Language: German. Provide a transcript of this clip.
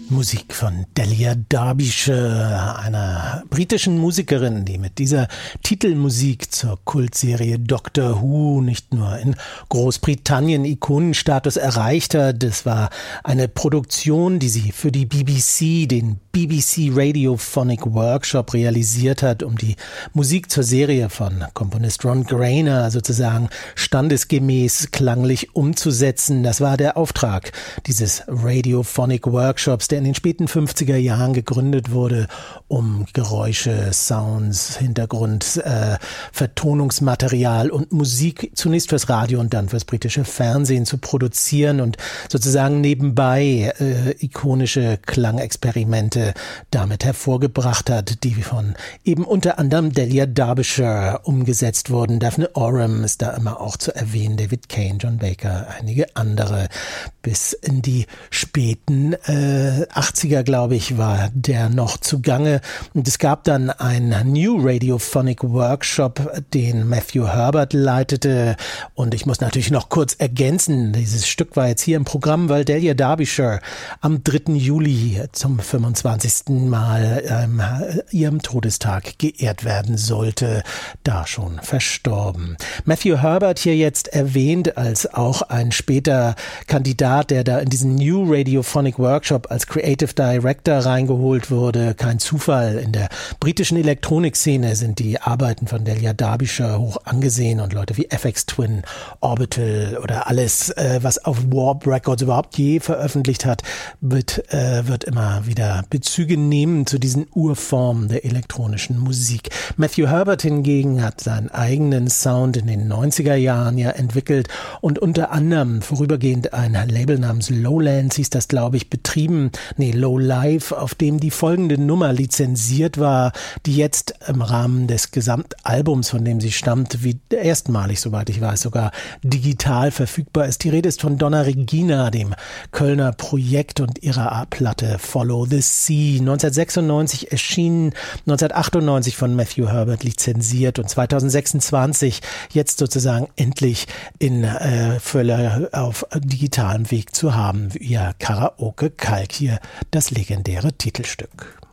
Musik von Delia Derbyshire, einer britischen Musikerin, die mit dieser Titelmusik zur Kultserie Doctor Who nicht nur in Großbritannien Ikonenstatus erreicht hat. Das war eine Produktion, die sie für die BBC, den BBC Radiophonic Workshop realisiert hat, um die Musik zur Serie von Komponist Ron Grainer sozusagen standesgemäß klanglich umzusetzen. Das war der Auftrag dieses Radiophonic Workshops, der in den späten 50er Jahren gegründet wurde, um Geräusche, Sounds, Hintergrund, Vertonungsmaterial und Musik zunächst fürs Radio und dann fürs britische Fernsehen zu produzieren und sozusagen nebenbei ikonische Klangexperimente damit hervorgebracht hat, die von eben unter anderem Delia Derbyshire umgesetzt wurden. Daphne Oram ist da immer auch zu erwähnen, David Kane, John Baker, einige andere. Bis in die späten 80er, glaube ich, war der noch zugange. Und es gab dann einen New Radiophonic Workshop, den Matthew Herbert leitete. Und ich muss natürlich noch kurz ergänzen, dieses Stück war jetzt hier im Programm, weil Delia Derbyshire am 3. Juli zum 25. Mal ihrem Todestag geehrt werden sollte, da schon verstorben. Matthew Herbert hier jetzt erwähnt als auch ein später Kandidat, der da in diesen New Radiophonic Workshop als Creative Director reingeholt wurde. Kein Zufall. In der britischen Elektronikszene sind die Arbeiten von Delia Derbyshire hoch angesehen und Leute wie FX Twin, Orbital oder alles, was auf Warp Records überhaupt je veröffentlicht hat, wird immer wieder Bezüge nehmen zu diesen Urformen der elektronischen Musik. Matthew Herbert hingegen hat seinen eigenen Sound in den 90er Jahren ja entwickelt und unter anderem vorübergehend ein Label namens Lowlands, hieß das, glaube ich, Low Life, auf dem die folgende Nummer lizenziert war, die jetzt im Rahmen des Gesamtalbums, von dem sie stammt, wie erstmalig, soweit ich weiß, sogar digital verfügbar ist. Die Rede ist von Donna Regina, dem Kölner Projekt und ihrer Platte Follow the Sea. 1996 erschienen, 1998 von Matthew Herbert lizenziert und 2026 jetzt sozusagen endlich in Fülle auf digitalem Weg zu haben, via Karaoke Kalk, hier das legendäre Titelstück.